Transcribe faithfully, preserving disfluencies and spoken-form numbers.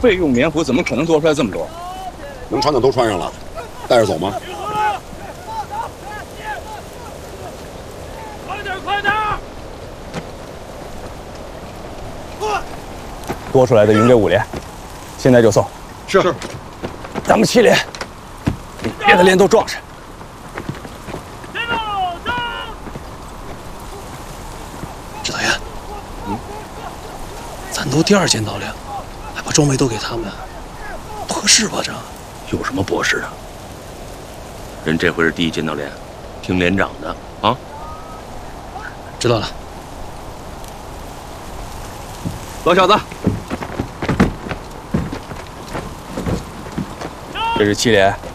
备用棉服怎么可能多出来这么多？ 能穿的都穿上了，带着走吗？ 快点，快点！ 多出来的匀给五连，现在就送。 是。 咱们七连，别的连都撞上。 指导员，嗯，咱都第二舰导连，还把装备都给他们，不合适吧？这有什么不合适的？人这回是第一舰导连，听连长的啊。 知道了。 老小子，这是七连